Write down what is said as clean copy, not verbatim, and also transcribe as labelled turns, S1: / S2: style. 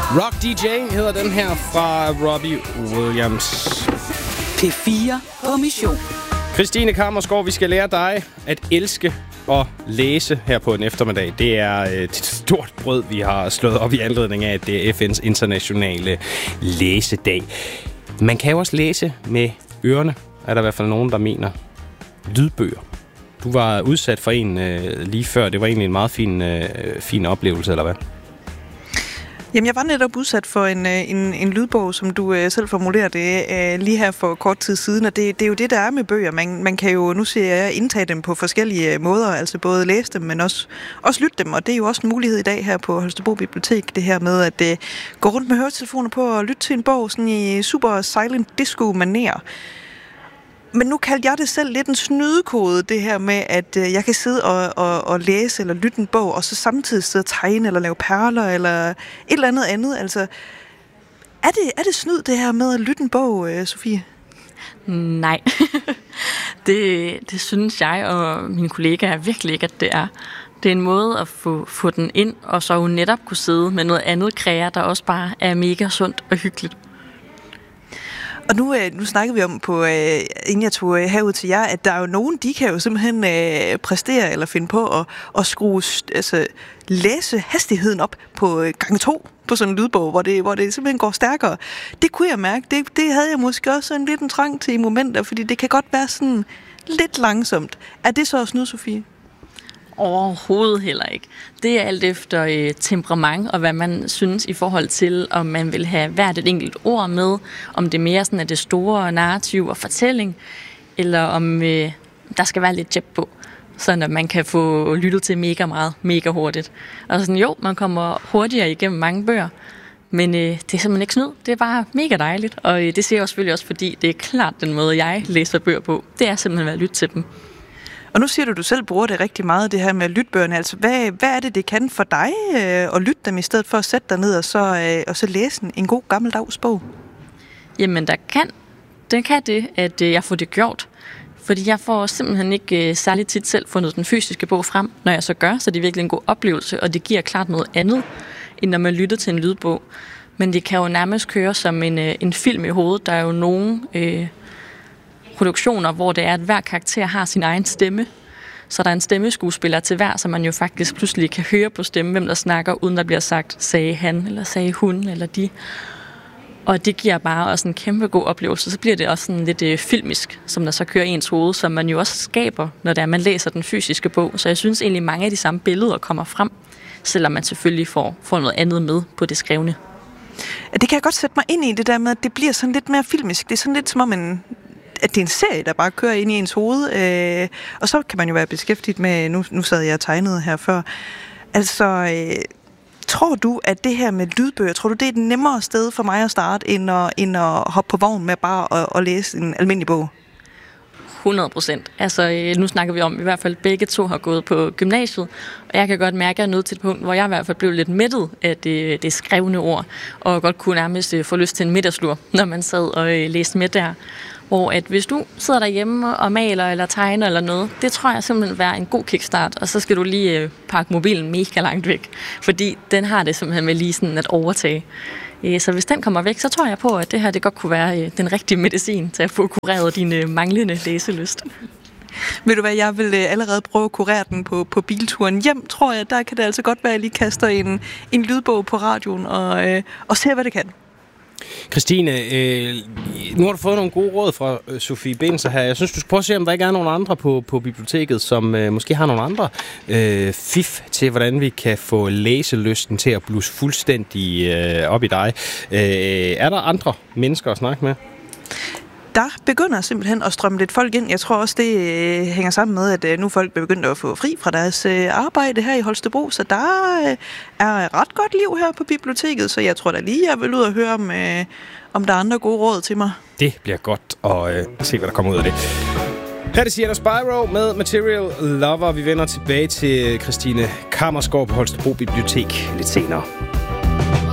S1: Rock DJ hedder den her fra Robbie Williams.
S2: P4 på mission.
S1: Christine Kammersgaard, vi skal lære dig at elske og læse her på en eftermiddag. Det er et stort brød, vi har slået op i anledning af, at det er FN's internationale læsedag. Man kan jo også læse med ørerne, er der i hvert fald nogen, der mener. Lydbøger. Du var udsat for en lige før. Det var egentlig en meget fin oplevelse, eller hvad?
S3: Jamen, jeg var netop udsat for en lydbog, som du selv formulerer det lige her for kort tid siden, og det er jo det, der er med bøger. Man kan jo, nu siger jeg, indtage dem på forskellige måder, altså både læse dem, men også lytte dem, og det er jo også en mulighed i dag her på Holstebro Bibliotek, det her med at gå rundt med høretelefoner på og lytte til en bog sådan i super silent disco-manér. Men nu kaldte jeg det selv lidt en snydekode, det her med, at jeg kan sidde og læse eller lytte en bog, og så samtidig sidde og tegne eller lave perler eller et eller andet. Altså, er det snyd, det her med at lytte en bog, Sofie?
S4: Nej, det synes jeg og mine kollegaer virkelig ikke, at det er. Det er en måde at få den ind, og så jo netop kunne sidde med noget andet kræer, der også bare er mega sundt og hyggeligt.
S3: Og nu snakkede vi om, inden jeg tog herud til jer, at der er jo nogen, de kan jo simpelthen præstere eller finde på at skrue læse hastigheden op på gange 2 på sådan en lydbog, hvor det simpelthen går stærkere. Det kunne jeg mærke. Det havde jeg måske også en lidt en trang til i momenter, fordi det kan godt være sådan lidt langsomt. Er det så også noget, Sofie?
S4: Overhovedet heller ikke. Det er alt efter temperament og hvad man synes i forhold til, om man vil have hvert et enkelt ord med, om det mere sådan er det store narrativ og fortælling, eller om der skal være lidt jab på, sådan at man kan få lyttet til mega meget, mega hurtigt. Og sådan jo, man kommer hurtigere igennem mange bøger, men det er simpelthen ikke snyd. Det er bare mega dejligt, og det ser jeg selvfølgelig også, fordi det er klart den måde, jeg læser bøger på. Det er simpelthen at lytte til dem.
S3: Og nu siger du selv bruger det rigtig meget, det her med lytbøgerne. Altså, hvad er det kan for dig at lytte dem, i stedet for at sætte dig ned og så læse en god gammeldags bog?
S4: Jamen, den kan det, at jeg får det gjort. Fordi jeg får simpelthen ikke særligt tit selv fundet den fysiske bog frem, når jeg så gør, så det er virkelig en god oplevelse, og det giver klart noget andet, end når man lytter til en lydbog. Men det kan jo nærmest køre som en film i hovedet. Der er jo nogle produktioner, hvor det er, at hver karakter har sin egen stemme. Så der er en stemmeskuespiller til hver, så man jo faktisk pludselig kan høre på stemmen, hvem der snakker, uden der bliver sagt, sagde han, eller sagde hun, eller de. Og det giver bare også en kæmpe god oplevelse. Så bliver det også sådan lidt filmisk, som der så kører ens hoved, som man jo også skaber, når det er, man læser den fysiske bog. Så jeg synes egentlig, mange af de samme billeder kommer frem, selvom man selvfølgelig får noget andet med på det skrevne.
S3: Det kan jeg godt sætte mig ind i, det der med, at det bliver sådan lidt mere filmisk. Det er sådan lidt som om at det er en serie, der bare kører ind i ens hoved. Og så kan man jo være beskæftiget med, nu sad jeg og tegnede her før. Altså, tror du, at det her med lydbøger, tror du, det er et nemmere sted for mig at starte, end at hoppe på vognen med bare at læse en almindelig bog?
S4: 100%. Altså, nu snakker vi om, i hvert fald begge to har gået på gymnasiet, og jeg kan godt mærke, at jeg er nået til et punkt, hvor jeg i hvert fald blev lidt mættet af det skrevne ord, og godt kunne nærmest få lyst til en middagslur, når man sad og læste med der. Hvor at hvis du sidder derhjemme og maler eller tegner eller noget, det tror jeg simpelthen vil være en god kickstart, og så skal du lige pakke mobilen mega langt væk, fordi den har det simpelthen med lige sådan at overtage. Så hvis den kommer væk, så tror jeg på, at det her det godt kunne være den rigtige medicin til at få kureret din manglende læselyst.
S3: Ved du hvad, jeg vil allerede prøve at kurere den på bilturen hjem, tror jeg. Der kan det altså godt være, at jeg lige kaster en lydbog på radioen og ser, hvad det kan.
S1: Christine, nu har du fået nogle gode råd fra Sofie Benser her. Jeg synes, du skal prøve at se, om der ikke er nogen andre på biblioteket, som måske har nogle andre fif til, hvordan vi kan få læselysten til at blusse fuldstændig op i dig. Er der andre mennesker at snakke med?
S3: Der begynder simpelthen at strømme lidt folk ind. Jeg tror også, det hænger sammen med, at nu folk er begyndt at få fri fra deres arbejde her i Holstebro, så der er ret godt liv her på biblioteket, så jeg tror da lige, jeg vil ud og høre, om der er andre gode råd til mig. Det
S1: bliver godt at se, hvad der kommer ud af det. Her det siger Spyro med Material Lover. Vi vender tilbage til Christine Kammersgaard på Holstebro Bibliotek lidt senere.